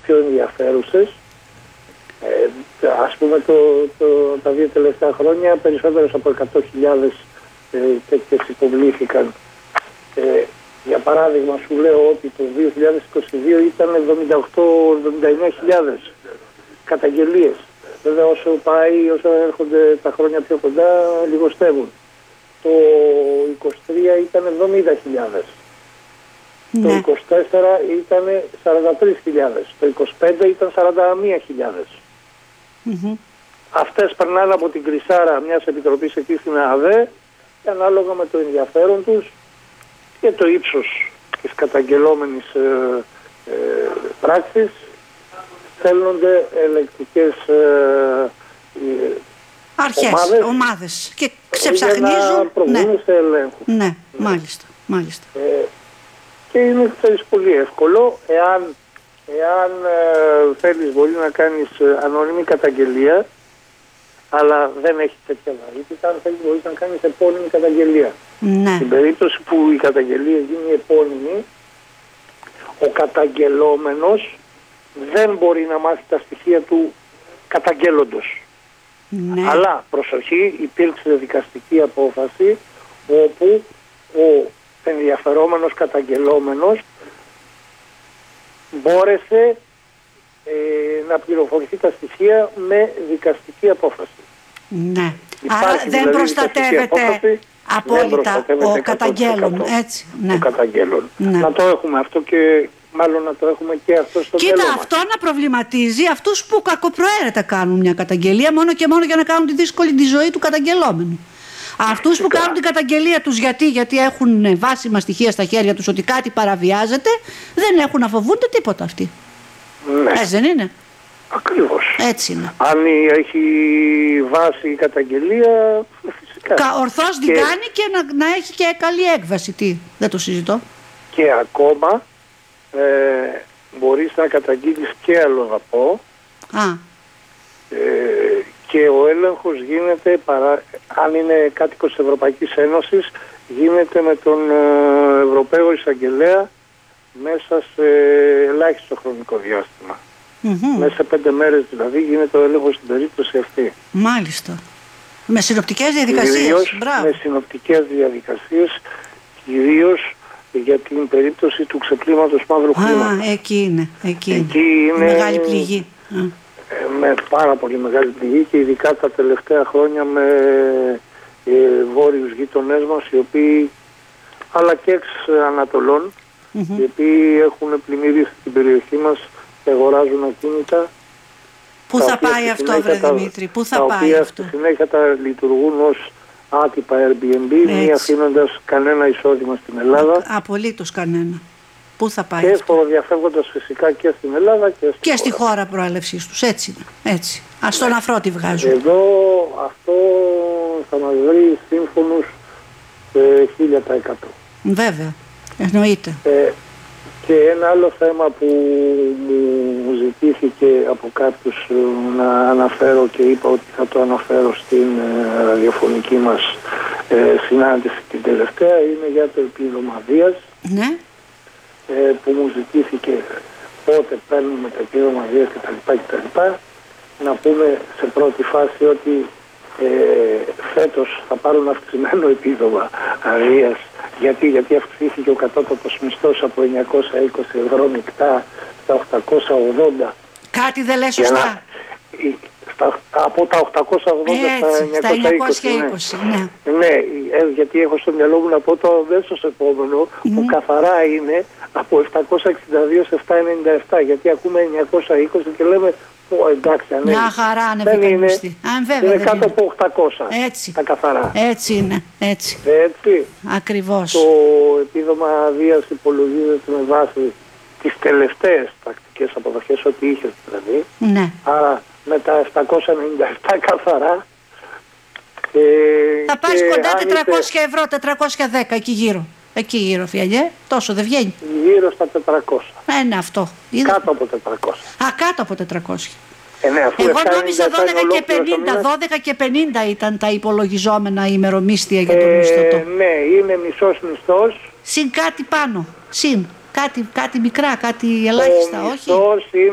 πιο ενδιαφέρουσες. Ας πούμε τα 2 τελευταία χρόνια περισσότερες από 100.000 τέτοιες υποβλήθηκαν. Για παράδειγμα σου λέω ότι το 2022 ήταν 78-79.000 καταγγελίες. Βέβαια όσο έρχονται τα χρόνια πιο κοντά λιγοστεύουν. Το 23 ήταν 70.000. Ναι. Το 24 ήταν 43.000. Το 25 ήταν 41.000. Αυτές περνάνε από την κρυσάρα μιας επιτροπής εκεί στην ΑΔΕ και ανάλογα με το ενδιαφέρον τους και το ύψος της καταγγελόμενης πράξης στέλνονται ελεκτικές αρχές, ομάδες και ξεψαχνίζουν. Για να προβούν σε ελέγχου. Ναι, μάλιστα. Και είναι πολύ εύκολο. Εάν θέλεις μπορεί να κάνεις ανώνυμη καταγγελία, αλλά δεν έχει τέτοια βαρύτητα. Αν θέλεις μπορείς να κάνεις επώνυμη καταγγελία. Ναι. Στην περίπτωση που η καταγγελία γίνει επώνυμη, ο καταγγελόμενος δεν μπορεί να μάθει τα στοιχεία του καταγγέλλοντος. Ναι. Αλλά προσοχή, υπήρξε δικαστική απόφαση όπου ο ενδιαφερόμενος καταγγελόμενος μπόρεσε να πληροφορηθεί τα στοιχεία με δικαστική απόφαση. Ναι. Υπάρχει Άρα δεν δηλαδή προστατεύεται απόλυτα ο καταγγέλλον, έτσι. Ναι. Ο καταγγέλλον. Ναι. Να το έχουμε αυτό και μάλλον να το έχουμε και αυτό στο μέλλον. Κοίτα, αυτό να προβληματίζει αυτούς που κακοπροαίρετα κάνουν μια καταγγελία μόνο και μόνο για να κάνουν τη δύσκολη τη ζωή του καταγγελόμενου. Αυτούς που κάνουν την καταγγελία τους γιατί έχουν βάσιμα στοιχεία στα χέρια τους ότι κάτι παραβιάζεται, δεν έχουν να φοβούνται τίποτα αυτοί. Ναι. Έτσι δεν είναι? Ακριβώς. Έτσι είναι. Αν έχει βάση η καταγγελία, φυσικά. Ορθώς την κάνει και να έχει και καλή έκβαση. Τι, δεν το συζητώ. Και ακόμα μπορείς να καταγγείλεις και αλλοδαπό. Και ο έλεγχος γίνεται, αν είναι κάτοικος της Ευρωπαϊκής Ένωσης, γίνεται με τον Ευρωπαίο Εισαγγελέα μέσα σε ελάχιστο χρονικό διάστημα. Μέσα σε 5 μέρες δηλαδή γίνεται ο έλεγχος στην περίπτωση αυτή. Μάλιστα. Με συνοπτικές διαδικασίες. Κυρίως με συνοπτικές διαδικασίες, κυρίως για την περίπτωση του ξεπλήματος μαύρου χρήματος. Εκεί είναι. Εκεί είναι μεγάλη πληγή. Με πάρα πολύ μεγάλη πληγή και ειδικά τα τελευταία χρόνια με βόρειους γείτονές μας, οι οποίοι, αλλά και εξ Ανατολών, οι οποίοι έχουν πλημμυρίσει την περιοχή μας και αγοράζουν ακίνητα. Πού θα πάει αυτό, βρε Δημήτρη, πού θα πάει αυτό? Στη συνέχεια τα λειτουργούν ως άτυπα Airbnb, μη αφήνοντας κανένα εισόδημα στην Ελλάδα. Απολύτως κανένα. Πού θα πάει? Και φοροδιαφεύγοντας φυσικά και στην Ελλάδα και στη χώρα προέλευσής τους. Έτσι είναι. Έτσι. Ας τον αφρό τη βγάζουν. Εδώ αυτό θα μας βρει σύμφωνους 1000%. Βέβαια. Εννοείται. Και ένα άλλο θέμα που μου ζητήθηκε από κάποιους να αναφέρω και είπα ότι θα το αναφέρω στην ραδιοφωνική μας συνάντηση την τελευταία, είναι για το επίδομα βίας. Ναι. Που μου ζητήθηκε πότε παίρνουμε το επίδομα βίας κτλ. Να πούμε σε πρώτη φάση ότι φέτος θα πάρουν αυξημένο επίδομα βίας. Γιατί αυξήθηκε ο κατώτατος μισθός από 920 ευρώ μεικτά στα 880. Κάτι δεν λες σωστά. Από τα 880 στα 920. Ναι, γιατί έχω στο μυαλό μου να πω το αμέσως επόμενο που καθαρά είναι από 762 σε 797, γιατί ακούμε 920 και λέμε εντάξει, μια χαρά ανεβήκαν οι μισθοί. Είναι κάτω από 800 τα καθαρά. Έτσι είναι. Έτσι. Ακριβώς. Το επίδομα βίας υπολογίζεται με βάση τις τελευταίες τακτικές αποδοχές, ό,τι είχες δηλαδή. Ναι. Άρα με τα 797 καθαρά. Θα πας κοντά 400 ευρώ, 410 εκεί γύρω. Εκεί γύρω, Φιαλιέ. Τόσο δεν βγαίνει? Γύρω στα 400. Είναι αυτό. Κάτω από 400. Κάτω από 400. Ναι, εγώ νόμιζα 12 και 50. 12 και 50 ήταν τα υπολογιζόμενα ημερομίσθια για τον μισθωτό. Ναι, είναι μισός μισθός. Συν κάτι πάνω. Συν. Κάτι μικρά, κάτι ελάχιστα, όχι?